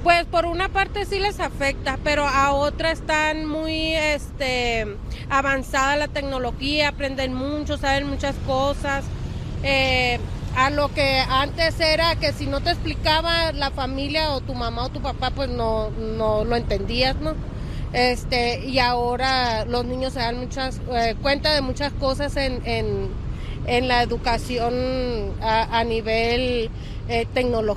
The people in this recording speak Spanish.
Pues por una parte sí les afecta, pero a otra están muy avanzada la tecnología, aprenden mucho, saben muchas cosas. Eh, a lo que antes era que si no te explicaba la familia o tu mamá o tu papá, pues no lo entendías, ¿no? Y ahora los niños se dan cuenta de muchas cosas en la educación a nivel tecnológico.